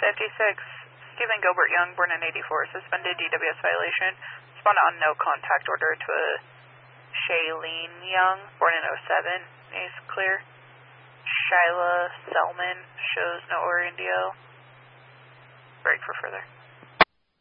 56, Stephen Gilbert Young, born in 84, suspended DWS violation. Responded on no contact order to a Shailene Young, born in 07, is clear. Shyla Selman shows no Orion DL. Break for further.